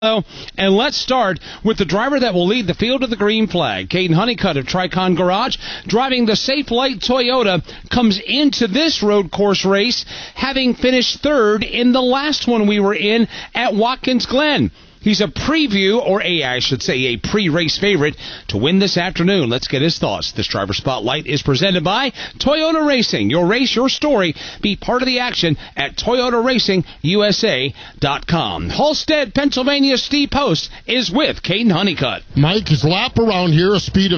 And let's start with the driver that will lead the field of the green flag. Caden Honeycutt of Tricon Garage, driving the Safe Light Toyota, comes into this road course race having finished third in the last one we were in at Watkins Glen. He's a preview, or I should say a pre-race favorite to win this afternoon. Let's get his thoughts. This Driver Spotlight is presented by Toyota Racing. Your race, your story. Be part of the action at ToyotaRacingUSA.com. Halstead, Pennsylvania, Steve Post is with Caden Honeycutt. Mike, his lap around here, a speed of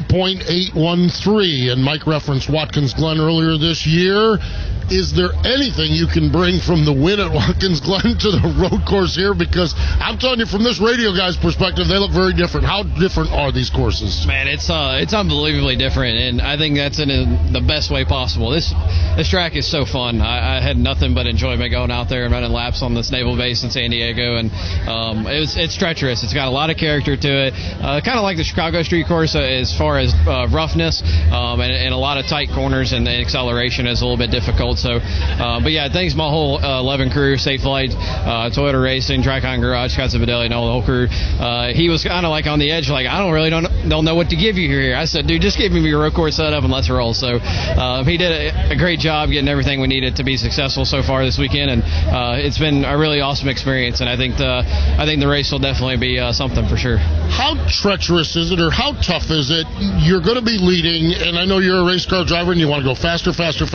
90.813. And Mike referenced Watkins Glen earlier this year. Is there anything you can bring from the win at Watkins Glen to the road course here? Because I'm telling you, from this radio guy's perspective, they look very different. How different are these courses? Man, it's unbelievably different, and I think that's in the best way possible. This track is so fun. I had nothing but enjoyment going out there and running laps on this naval base in San Diego, and it's treacherous. It's got a lot of character to it, kind of like the Chicago Street Course as far as roughness, and a lot of tight corners, and the acceleration is a little bit difficult. So, but yeah, thanks my whole 11 crew, Safe Light, Toyota Racing, Tricon Garage, Scott Zipadelli, and all the whole crew. He was kind of like on the edge, like, I don't know what to give you here. I said, dude, just give me your road course setup and let's roll. So he did a great job getting everything we needed to be successful so far this weekend, and it's been a really awesome experience. And I think the race will definitely be something for sure. How treacherous is it, or how tough is it? You're going to be leading, and I know you're a race car driver and you want to go faster,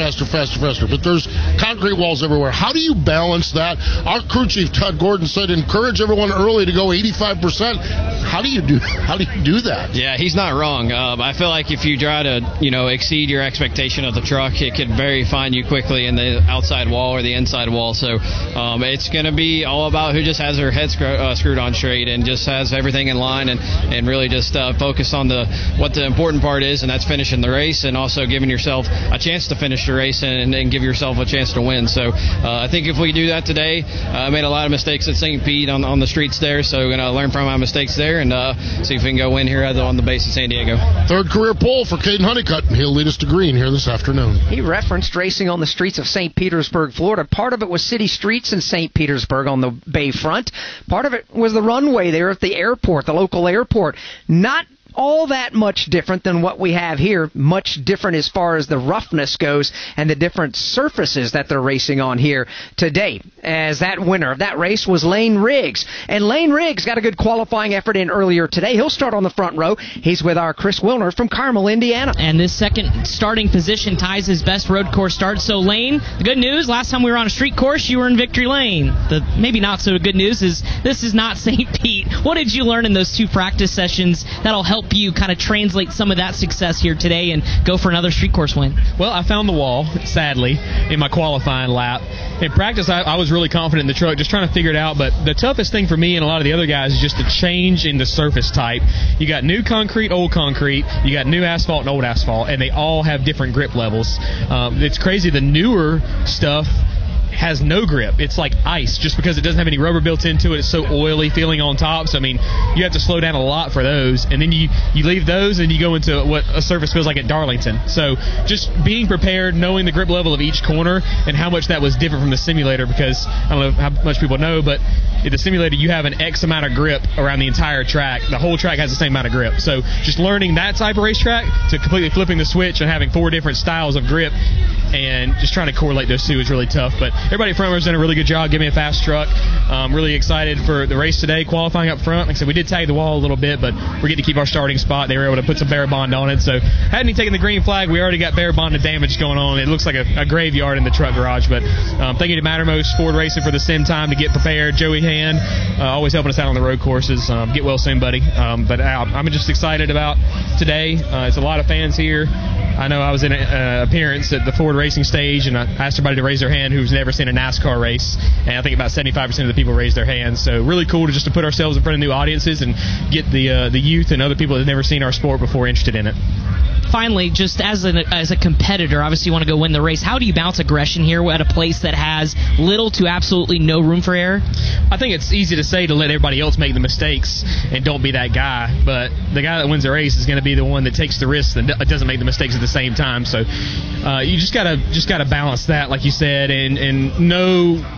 but there's concrete walls everywhere. How do you balance that? Our crew chief, Todd Gordon, said encourage everyone early to go 85%. How do you do that? Yeah, he's not wrong. I feel like if you try to, exceed your expectation of the truck, it could find you quickly in the outside wall or the inside wall. So it's going to be all about who just has their head screwed on straight and just has everything in line and really just focus on what the important part is, and that's finishing the race and also giving yourself a chance to finish the race and give yourself a chance to win. So I think if we do that today, I made a lot of mistakes at St. Pete on the streets there, so we're going to learn from my mistakes there and see if we can go win here on the base of San Diego. Third career pole for Caden Honeycutt, and he'll lead us to green here this afternoon. He referenced racing on the streets of St. Petersburg, Florida. Part of it was city streets in St. Petersburg on the bayfront. Part of it was the runway there at the airport, the local airport. Not all that much different than what we have here. Much different as far as the roughness goes and the different surfaces that they're racing on here today. As that winner of that race was Lane Riggs. And Lane Riggs got a good qualifying effort in earlier today. He'll start on the front row. He's with our Chris Wilner from Carmel, Indiana. And this second starting position ties his best road course start. So Lane, the good news, last time we were on a street course, you were in victory lane. The maybe not so good news is this is not St. Pete. What did you learn in those two practice sessions that'll help you kind of translate some of that success here today and go for another street course win? Well, I found the wall, sadly, in my qualifying lap. In practice, I was really confident in the truck, just trying to figure it out, but the toughest thing for me and a lot of the other guys is just the change in the surface type. You got new concrete, old concrete, you got new asphalt and old asphalt, and they all have different grip levels. It's crazy, the newer stuff has no grip. It's like ice just because it doesn't have any rubber built into it. It's so oily feeling on top. So, I mean, you have to slow down a lot for those. And then you leave those and you go into what a surface feels like at Darlington. So just being prepared, knowing the grip level of each corner and how much that was different from the simulator, because I don't know how much people know, but in the simulator you have an X amount of grip around the entire track. The whole track has the same amount of grip. So just learning that type of racetrack to completely flipping the switch and having 4 different styles of grip and just trying to correlate those two is really tough. But everybody at Front Row's done a really good job giving me a fast truck. Really excited for the race today, qualifying up front. Like I said, we did tag the wall a little bit, but we're getting to keep our starting spot. They were able to put some bear bond on it. So hadn't he taken the green flag, we already got bear bonded damage going on. It looks like a graveyard in the truck garage. But thank you to Mattermost Ford Racing for the sim time to get prepared. Joey Hand, always helping us out on the road courses. Get well soon, buddy. But I'm just excited about today. It's a lot of fans here. I know I was in an appearance at the Ford Racing stage, and I asked everybody to raise their hand who's never seen a NASCAR race, and I think about 75% of the people raised their hands. So really cool to put ourselves in front of new audiences and get the youth and other people that have never seen our sport before interested in it. Finally, just as a competitor, obviously you want to go win the race. How do you balance aggression here at a place that has little to absolutely no room for error? I think it's easy to say to let everybody else make the mistakes and don't be that guy, but the guy that wins the race is going to be the one that takes the risks and doesn't make the mistakes at the same time. So you just gotta balance that, like you said, and know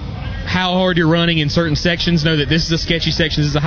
how hard you're running in certain sections, know that this is a sketchy section, this is a